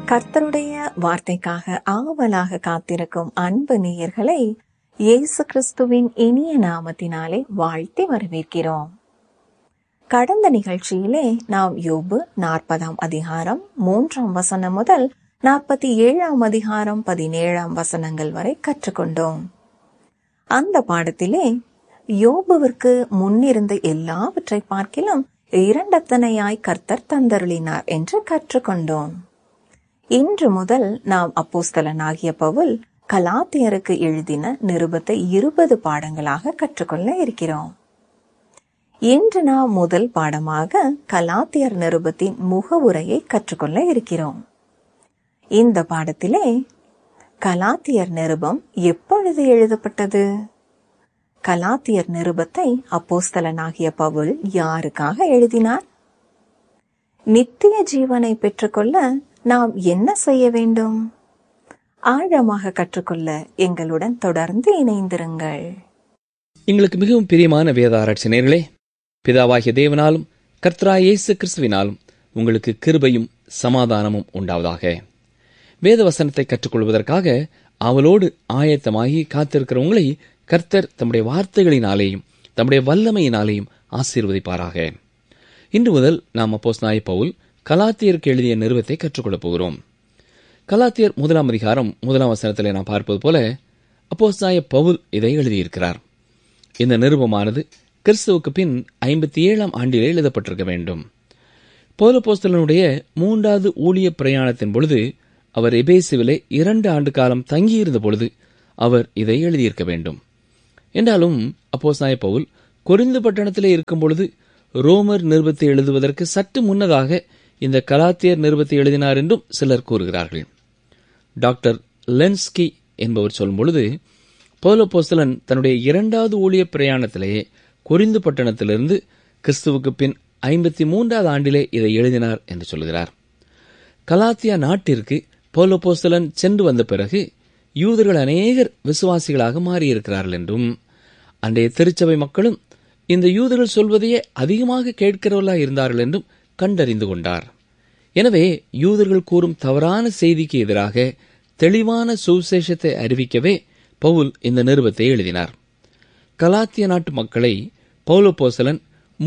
கர்த்தருடைய வார்த்தைக்காக ஆவலாக காத்திருக்கும் அன்பு நேயர்களை இயேசு கிறிஸ்துவின் இனிய நாமத்தினாலே வாழ்த்தி வரவேற்கிறோம். கடந்த நிகழ்ச்சியிலே நாம் யோபு 40 அதிகாரம் 3 முதல் 47 அதிகாரம் 17 வசனங்கள் வரை கற்றுக்கொண்டோம். அந்த பாடத்திலே யோபுவிற்கு முன்னிருந்த எல்லாவற்றை பார்க்கிலும் இரண்டத்தனையாய் கர்த்தர் தந்தருளினார் என்று கற்றுக்கொண்டோம். இன்று முதல் நாம் அப்போஸ்தலனாகிய பவுல் கலாத்தியருக்கு எழுதின நிருபத்தை 20 பாடங்களாக கற்றுக்கொள்ள இருக்கிறோம். இன்று நாம் முதல் பாடமாக கலாத்தியர் நிருபத்தின் முகவுரையை கற்றுக்கொள்ள இருக்கிறோம். இந்த பாடத்திலே கலாத்தியர் நிருபம் எப்பொழுது எழுதப்பட்டது? கலாத்தியர் நிருபத்தை அப்போஸ்தலனாகிய பவுல் யாருக்காக எழுதினார்? நித்திய ஜீவனை பெற்றுக்கொள்ள நாம் என்ன செய்ய வேண்டும்? ஆழமாக கற்றுக்கொள்ள எங்களுடன் தொடர்ந்து இணைந்திருங்கள். எங்களுக்கு மிகவும் பிரியமான வேத ஆராய்ச்சி நேயர்களே, பிதாவாகிய தேவனாலும் கர்த்தராகிய இயேசு கிறிஸ்துவினாலும் உங்களுக்கு கிருபையும் சமாதானமும் உண்டாவதாக. வேத வசனத்தை கற்றுக்கொள்வதற்காக அவளோடு ஆயத்தமாகி காத்திருக்கிற உங்களை கர்த்தர் தம்முடைய வார்த்தைகளினாலேயும் தம்முடைய வல்லமையினாலேயும் ஆசீர்வதிப்பாராக. இன்று முதல் நாம் அப்போஸ்தலனாகிய பவுல் கலாத்தியருக்கு எழுதிய நிருபத்தை கற்றுக்கொள்ளப் போகிறோம். கலாத்தியர் 1 அதிகாரம் 1 வசனத்திலே நாம் பார்ப்பது போல அப்போஸ்தலனாகிய பவுல் இதை எழுதியிருக்கிறார். இந்த நிருபமானது கிறிஸ்துவுக்கு பின் 57 ஆண்டிலே எழுதப்பட்டிருக்க வேண்டும். பவுல் அப்போஸ்தலனுடைய 3வது ஊழிய பிரயாணத்தின் பொழுது அவர் எபேசுவிலே 2 ஆண்டு காலம் தங்கியிருந்த பொழுது அவர் இதை எழுதியிருக்க வேண்டும். என்றாலும் அப்போஸ்தலனாகிய பவுல் கொரிந்து பட்டணத்திலே இருக்கும் பொழுது ரோமர் நிருபத்தை எழுதுவதற்கு சற்று முன்னதாக இந்த கலாத்தியர் நிருபத்தை எழுதினார் என்றும் சிலர் கூறுகிறார்கள். டாக்டர் லென்ஸ்கி என்பவர் சொல்லும் பொழுது பவுல் அப்போஸ்தலன் தன்னுடைய 2வது ஊழிய பிரயாணத்திலேயே கொரிந்து பட்டணத்திலிருந்து கிறிஸ்துவுக்கு பின் 53வது ஆண்டிலே இதை எழுதினார் என்று சொல்கிறார். கலாத்தியா நாட்டிற்கு பவுல் அப்போஸ்தலன் சென்று வந்த பிறகு யூதர்கள் அநேகர் விசுவாசிகளாக மாறியிருக்கிறார்கள் என்றும் அன்றைய திருச்சபை மக்களும் இந்த யூதர்கள் சொல்வதையே அதிகமாக கேட்கிறவர்களாக இருந்தார்கள் என்றும் கண்டறிந்து கொண்டார். எனவே யூதர்கள் கூறும் தவறான செய்திக்கு எதிராக தெளிவான சுவிசேஷத்தை அறிவிக்கவே பவுல் இந்த நிருபத்தை எழுதினார். கலாத்திய நாட்டு மக்களை பவுல் அப்போஸ்தலன்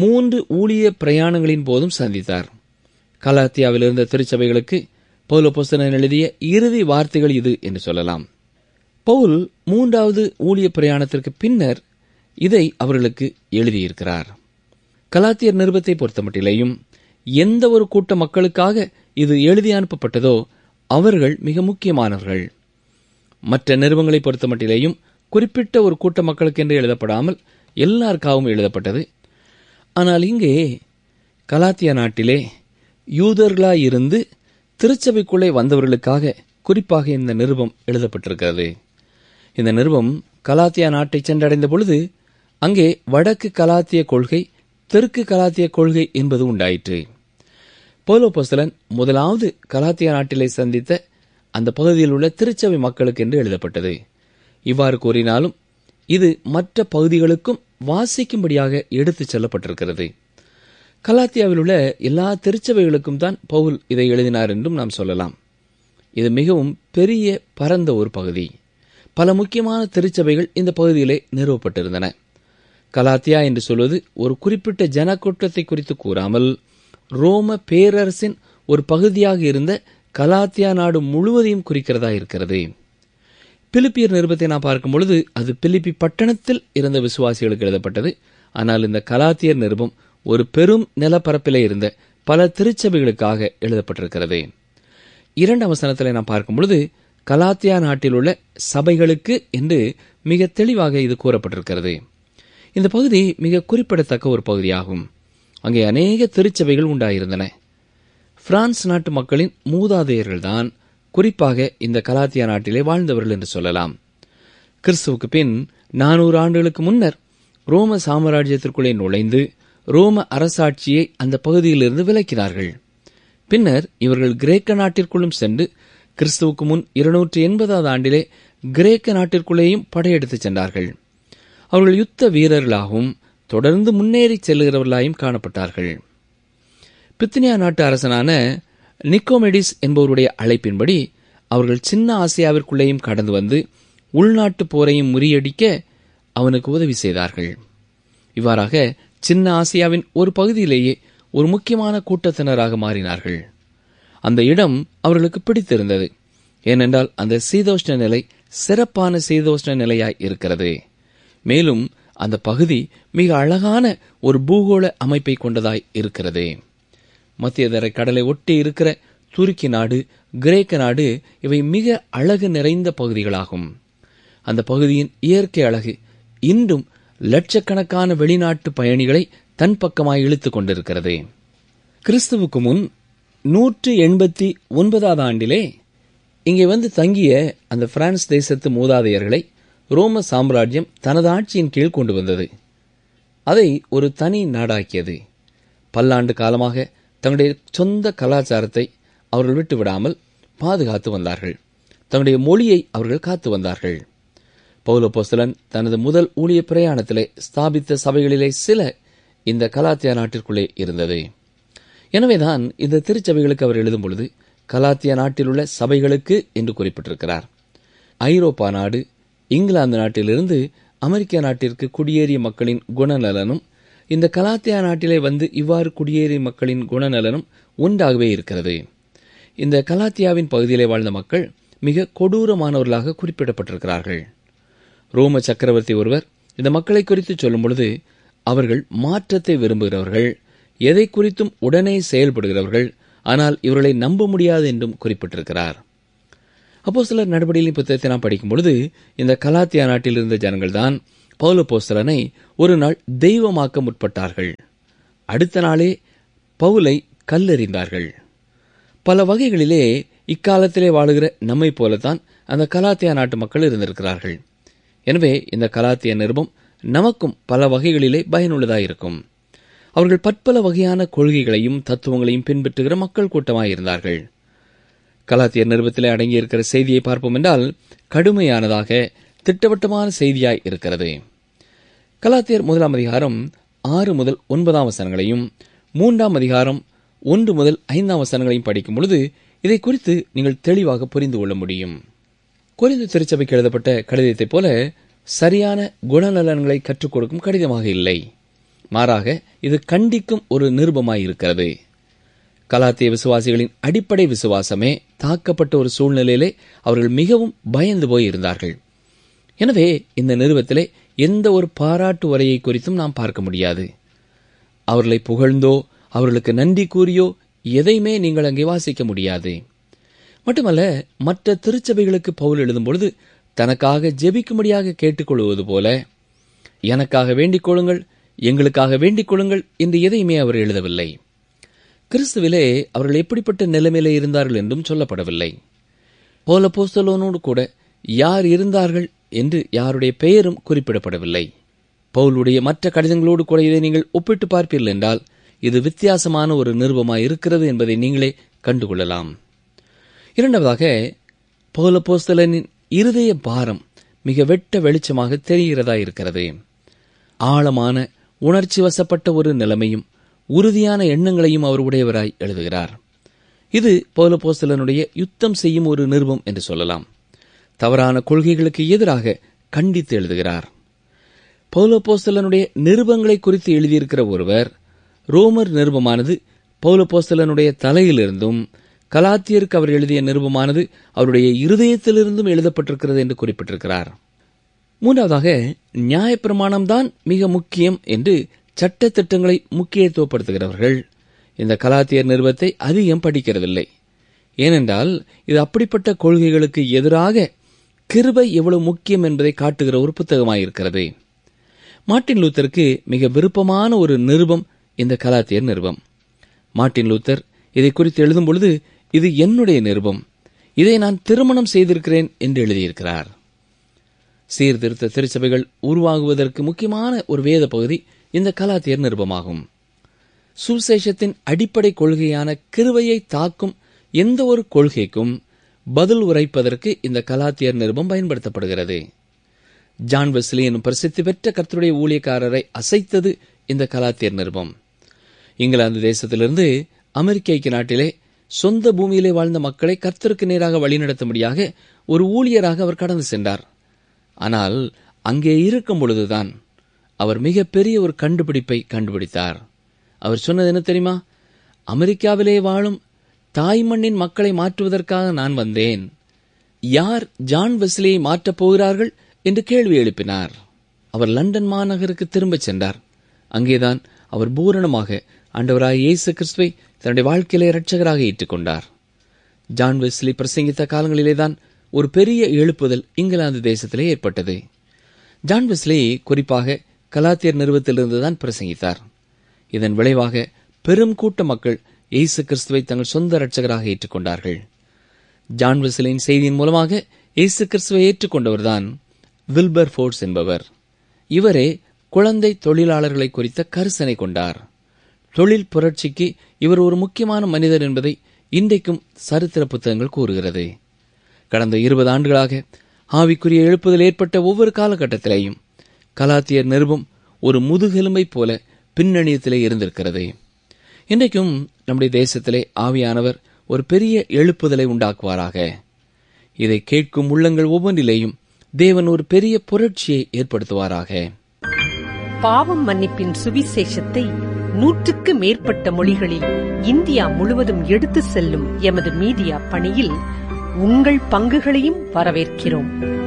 3 ஊழிய பிரயாணங்களின் போதும் சந்தித்தார். கலாத்தியாவில் இருந்த திருச்சபைகளுக்கு பவுல் அப்போஸ்தலன் எழுதிய இறுதி வார்த்தைகள் இது என்று சொல்லலாம். பவுல் 3வது ஊழிய பிரயாணத்திற்கு பின்னர் இதை அவர்களுக்கு எழுதியிருக்கிறார். கலாத்தியர் நிருபத்தை பொறுத்தமட்டிலேயும் எந்த ஒரு கூட்ட மக்களுக்காக இது எழுதி அனுப்பப்பட்டதோ அவர்கள் மிக முக்கியமானவர்கள். மற்ற நிருபங்களை பொறுத்தமட்டிலேயும் குறிப்பிட்ட ஒரு கூட்ட மக்களுக்கென்று எழுதப்படாமல் எல்லாருக்காகவும் எழுதப்பட்டது. ஆனால் இங்கே கலாத்தியா நாட்டிலே யூதர்களாயிருந்து திருச்சபைக்குள்ளே வந்தவர்களுக்காக குறிப்பாக இந்த நிருபம் எழுதப்பட்டிருக்கிறது. இந்த நிருபம் கலாத்தியா நாட்டை சென்றடைந்த பொழுது அங்கே வடக்கு கலாத்திய கொள்கை, தெற்கு கலாத்திய கொள்கை என்பது உண்டாயிற்று. பவுல் அப்போஸ்தலன் முதலாவது கலாத்தியா நாட்டிலே சந்தித்த அந்த பகுதியில் உள்ள திருச்சபை மக்களுக்கு என்று எழுதப்பட்டது. இவ்வாறு கூறினாலும் இது மற்ற பகுதிகளுக்கும் வாசிக்கும்படியாக எடுத்துச் செல்லப்பட்டிருக்கிறது. கலாத்தியாவில் உள்ள எல்லா திருச்சபைகளுக்கும் தான் பவுல் இதை எழுதினார் என்றும் நாம் சொல்லலாம். இது மிகவும் பெரிய பரந்த ஒரு பகுதி. பல முக்கியமான திருச்சபைகள் இந்த பகுதியிலே நிறுவப்பட்டிருந்தன. கலாத்தியா என்று சொல்வது ஒரு குறிப்பிட்ட ஜனக்கூட்டத்தை குறித்து கூறாமல் ரோம பேரரசின் ஒரு பகுதியாக இருந்த கலாத்தியா நாடு முழுவதையும் குறிக்கிறதா இருக்கிறது. பிலிப்பியர் நிருபத்தை நாம் பார்க்கும் பொழுது அது பிலிப்பி பட்டணத்தில் இருந்த விசுவாசிகளுக்கு எழுதப்பட்டது. ஆனால் இந்த கலாத்தியர் நிருபம் ஒரு பெரும் நிலப்பரப்பிலே இருந்த பல திருச்சபைகளுக்காக எழுதப்பட்டிருக்கிறது. 2 வசனத்திலே நாம் பார்க்கும் பொழுது கலாத்தியா நாட்டில் உள்ள சபைகளுக்கு என்று மிக தெளிவாக இது கூறப்பட்டிருக்கிறது. இந்த பகுதி மிக குறிப்பிடத்தக்க ஒரு பகுதியாகும். அங்கே அநேக திருச்சபைகள் உண்டாயிருந்தன. பிரான்ஸ் நாட்டு மக்களின் மூதாதையர்கள்தான் குறிப்பாக இந்த கலாத்தியா நாட்டிலே வாழ்ந்தவர்கள் என்று சொல்லலாம். கிறிஸ்துவுக்கு பின் 400 ஆண்டுகளுக்கு முன்னர் ரோம சாம்ராஜ்யத்திற்குள்ளே நுழைந்து ரோம அரசாட்சியை அந்த பகுதியிலிருந்து விலக்கினார்கள். பின்னர் இவர்கள் கிரேக்க நாட்டிற்குள்ளும் சென்று கிறிஸ்துவுக்கு முன் 280வது ஆண்டிலே கிரேக்க நாட்டிற்குள்ளேயும் படையெடுத்துச் சென்றார்கள். அவர்கள் யுத்த வீரர்களாகவும் தொடர்ந்து முன்னேறி செல்லுகிறவர்களாயும் காணப்பட்டார்கள். பித்தினியா நாட்டு அரசனான நிக்கோமெடிஸ் என்பவருடைய அழைப்பின்படி அவர்கள் சின்ன ஆசியாவிற்குள்ளேயும் கடந்து வந்து உள்நாட்டு போரையும் முறியடிக்க அவனுக்கு உதவி செய்தார்கள். இவ்வாறாக சின்ன ஆசியாவின் ஒரு பகுதியிலேயே ஒரு முக்கியமான கூட்டத்தினராக மாறினார்கள். அந்த இடம் அவர்களுக்கு பிடித்திருந்தது. ஏனென்றால் அந்த சீதோஷ்ண நிலை சிறப்பான சீதோஷ்ண நிலையாய் இருக்கிறது. மேலும் அந்த பகுதி மிக அழகான ஒரு பூகோள அமைப்பை கொண்டதாய் இருக்கிறது. மத்திய தரை கடலை ஒட்டி இருக்கிற துருக்கி நாடு, கிரேக்க நாடு இவை மிக அழகு நிறைந்த பகுதிகளாகும். அந்த பகுதியின் இயற்கை அழகு இன்றும் லட்சக்கணக்கான வெளிநாட்டு பயணிகளை தன் பக்கமாய் இழுத்துக் கொண்டிருக்கிறது. கிறிஸ்துவுக்கு முன் 189 ஆண்டிலே இங்கே வந்து தங்கிய அந்த பிரான்ஸ் தேசத்து மூதாதையர்களை ரோம சாம்ராஜ்யம் தனது ஆட்சியின் கீழ் கொண்டு வந்தது. அதை ஒரு தனி நாடாக்கியது. பல்லாண்டு காலமாக தங்களுடைய சொந்த கலாச்சாரத்தை அவர்கள் விட்டுவிடாமல் பாதுகாத்து வந்தார்கள். தங்களுடைய மொழியை அவர்கள் காத்து வந்தார்கள். பவுல் அப்போஸ்தலன் தனது முதல் ஊழிய பிரயாணத்திலே ஸ்தாபித்த சபைகளிலே சில இந்த கலாத்தியா நாட்டிற்குள்ளே இருந்தது. எனவேதான் இந்த திருச்சபைகளுக்கு அவர் எழுதும் பொழுது கலாத்தியா நாட்டில் உள்ள சபைகளுக்கு என்று குறிப்பிட்டிருக்கிறார். ஐரோப்பா நாடு, இங்கிலாந்து நாட்டிலிருந்து அமெரிக்கா நாட்டிற்கு குடியேறிய மக்களின் குணநலனும் இந்த கலாத்தியா நாட்டிலே வந்து இவ்வாறு குடியேறிய மக்களின் குணநலனும் ஒன்றாகவே இருக்கிறது. இந்த கலாத்தியாவின் பகுதியிலே வாழ்ந்த மக்கள் மிக கொடூரமானவர்களாக குறிப்பிடப்பட்டிருக்கிறார்கள். ரோம சக்கரவர்த்தி ஒருவர் இந்த மக்களை குறித்து சொல்லும் பொழுது அவர்கள் மாற்றத்தை விரும்புகிறவர்கள், எதை குறித்தும் உடனே செயல்படுகிறவர்கள், ஆனால் இவர்களை நம்ப முடியாது என்றும் குறிப்பிட்டிருக்கிறார். அப்போஸ்தலர் நடபடிகளின் புத்தகத்தை நாம் படிக்கும் பொழுது இந்த கலாத்தியா நாட்டில் இருந்த ஜனங்கள்தான் பவுல் அப்போஸ்தலனை ஒரு நாள் தெய்வமாக்க முற்பட்டார்கள். அடுத்த நாளே பவுலை கல்லெறிந்தார்கள். பல வகைகளிலே இக்காலத்திலே வாழுகிற நம்மை போலத்தான் அந்த கலாத்தியா நாட்டு மக்கள் இருந்திருக்கிறார்கள். எனவே இந்த கலாத்திய நிருபம் நமக்கும் பல வகைகளிலே பயனுள்ளதாயிருக்கும். அவர்கள் பற்பல வகையான கொள்கைகளையும் தத்துவங்களையும் பின்பற்றுகிற மக்கள் கூட்டமாயிருந்தார்கள். கலாத்தியர் நிருபத்திலே அடங்கியிருக்கிற செய்தியை பார்ப்போம் என்றால் கடுமையானதாக திட்டவட்டமான செய்தியாய் இருக்கிறது. கலாத்தியர் 1 அதிகாரம் 6 முதல் 9 வசனங்களையும் 3 அதிகாரம் 1 முதல் 5 வசனங்களையும் படிக்கும் பொழுது இதை குறித்து நீங்கள் தெளிவாக புரிந்து கொள்ள முடியும். கொரிந்து திருச்சபைக்கு எழுதப்பட்ட கடிதத்தைப் போல சரியான குணநலன்களை கற்றுக் கொடுக்கும் கடிதமாக இல்லை. மாறாக இது கண்டிக்கும் ஒரு நிருபமாயிருக்கிறது. கலாத்திய விசுவாசிகளின் அடிப்படை விசுவாசமே தாக்கப்பட்ட ஒரு சூழ்நிலையிலே அவர்கள் மிகவும் பயந்து போய் இருந்தார்கள். எனவே இந்த நிருபத்திலே எந்த ஒரு பாராட்டு உரையை குறித்தும் நாம் பார்க்க முடியாது. அவர்களை புகழ்ந்தோ அவர்களுக்கு நன்றி கூறியோ எதையுமே நீங்கள் அங்கே வாசிக்க முடியாது. மட்டுமல்ல, மற்ற திருச்சபைகளுக்கு பவுல் எழுதும் பொழுது தனக்காக ஜெபிக்கும்படியாக கேட்டுக்கொள்வது போல எனக்காக வேண்டிக் கொள்ளுங்கள், எங்களுக்காக வேண்டிக் கொள்ளுங்கள் என்று எதையுமே அவர் எழுதவில்லை. கிறிஸ்துவிலே அவர்கள் எப்படிப்பட்ட நிலைமையிலே இருந்தார்கள் என்றும் சொல்லப்படவில்லை. பவுல் அப்போஸ்தலனோடு கூட யார் இருந்தார்கள் என்று யாருடைய பெயரும் குறிப்பிடப்படவில்லை. பவுலுடைய மற்ற கடிதங்களோடு கூட இதை நீங்கள் ஒப்பிட்டு பார்ப்பீர்கள் என்றால் இது வித்தியாசமான ஒரு நிருபமாய் இருக்கிறது என்பதை நீங்களே கண்டுகொள்ளலாம். இரண்டாவதாக, பவுல் அப்போஸ்தலனின் இருதய பாரம் மிக வெட்ட வெளிச்சமாக தெரிகிறதா இருக்கிறது. ஆழமான உணர்ச்சி வசப்பட்ட ஒரு நிலைமையும் உறுதியான எண்ணங்களையும் அவர் உடையவராய் எழுதுகிறார். இது பவுல் அப்போஸ்தலனுடைய யுத்தம் செய்யும் ஒரு நிருபம் என்று சொல்லலாம். தவறான கொள்கைகளுக்கு எதிராக கண்டித்து எழுதுகிறார். பவுல் அப்போஸ்தலனுடைய நிருபங்களை குறித்து எழுதியிருக்கிற ஒருவர் ரோமர் நிருபமானது பவுல் அப்போஸ்தலனுடைய தலையிலிருந்தும் கலாத்தியருக்கு அவர் எழுதிய நிருபமானது அவருடைய இருதயத்திலிருந்தும் எழுதப்பட்டிருக்கிறது என்று குறிப்பிட்டிருக்கிறார். மூன்றாவதாக, நியாயப்பிரமாணம்தான் மிக முக்கியம் என்று சட்ட திட்டங்களை முக்கியத்துவப்படுத்துகிறவர்கள் இந்த கலாத்தியர் நிருபத்தை அதிகம் படிக்கிறதில்லை. ஏனென்றால் இது அப்படிப்பட்ட கொள்கைகளுக்கு எதிராக கிருபை எவ்வளவு முக்கியம் என்பதை காட்டுகிற ஒரு புத்தகமாயிருக்கிறது. மார்ட்டின் லூத்தருக்கு மிக விருப்பமான ஒரு நிருபம் இந்த கலாத்தியர் நிருபம். மார்ட்டின் லூத்தர் இதை குறித்து எழுதும் பொழுது இது என்னுடைய நிருபம், இதை நான் திருமணம் செய்திருக்கிறேன் என்று எழுதியிருக்கிறார். சீர்திருத்த திருச்சபைகள் உருவாகுவதற்கு முக்கியமான ஒரு வேத பகுதி இந்த கலாத்தியர் நிருபமாகும். சுவிசேஷத்தின் அடிப்படை கொள்கையான கிருபையை தாக்கும் எந்த ஒரு கொள்கைக்கும் பதில் உரைப்பதற்கு இந்த கலாத்தியர் நிருபம் பயன்படுத்தப்படுகிறது. ஜான் வெஸ்லி எனும் பிரசித்தி பெற்ற கர்த்தருடைய ஊழியக்காரரை அசைத்தது இந்த கலாத்தியர் நிருபம். இங்கிலாந்து தேசத்திலிருந்து அமெரிக்க ஐக்கிய நாட்டிலே சொந்த பூமியிலே வாழ்ந்த மக்களை கர்த்தருக்கு நேராக வழிநடத்தும்படியாக ஒரு ஊழியராக அவர் கடந்து சென்றார். ஆனால் அங்கே இருக்கும் பொழுதுதான் அவர் மிகப்பெரிய ஒரு கண்டுபிடிப்பை கண்டுபிடித்தார். அவர் சொன்னது என்ன தெரியுமா? அமெரிக்காவிலே வாழும் தாய்மண்ணின் மக்களை மாற்றுவதற்காக நான் வந்தேன். யார் ஜான் வெஸ்லியை மாற்றப் போகிறார்கள் என்று கேள்வி எழுப்பினார். அவர் லண்டன் மாநகருக்கு திரும்பச் சென்றார். அங்கேதான் அவர் பூரணமாக ஆண்டவராய் இயேசு கிறிஸ்துவை தன்னுடைய வாழ்க்கையிலே இரட்சகராக ஏற்றுக்கொண்டார். ஜான் வெஸ்லி பிரசங்கித்த காலங்களிலேதான் ஒரு பெரிய எழுப்புதல் இங்கிலாந்து தேசத்திலே ஏற்பட்டது. ஜான் வெஸ்லி குறிப்பாக கலாத்தியர் நிறுவத்திலிருந்துதான் பிரசங்கித்தார். இதன் விளைவாக பெரும் கூட்ட மக்கள் இயேசு கிறிஸ்துவை தங்கள் சொந்த இரட்சகராக ஏற்றுக்கொண்டார்கள். ஜான் வெஸ்லியின் செய்தியின் மூலமாக இயேசு கிறிஸ்துவை ஏற்றுக்கொண்டவர்தான் வில்பர் ஃபோர்ட்ஸ் என்பவர். இவரே குழந்தை தொழிலாளர்களை குறித்த கரிசனை கொண்டார். தொழில் புரட்சிக்கு இவர் ஒரு முக்கியமான மனிதர் என்பதை இன்றைக்கும் சரித்திர புத்தகங்கள் கூறுகிறது. கடந்த 20 ஆண்டுகளாக ஆவிக்குரிய எழுப்புதல் ஏற்பட்ட ஒவ்வொரு காலகட்டத்திலேயும் கலாத்தியர் நிருபம் ஒரு முதுகெலும்பை போல பின்னணியத்திலே இருந்திருக்கிறது. இன்றைக்கும் நம்முடைய தேசத்திலே ஆவியானவர் ஒரு பெரிய எழுப்புதலை உண்டாக்குவாராக. இதை கேட்கும் உள்ளங்கள் ஒவ்வொன்றிலேயும் தேவன் ஒரு பெரிய புரட்சியை ஏற்படுத்துவாராக. பாவம் மன்னிப்பின் சுவிசேஷத்தை 100க்கு மேற்பட்ட மொழிகளில் இந்தியா முழுவதும் எடுத்து செல்லும் எமது மீடியா பணியில் உங்கள் பங்குகளையும் வரவேற்கிறோம்.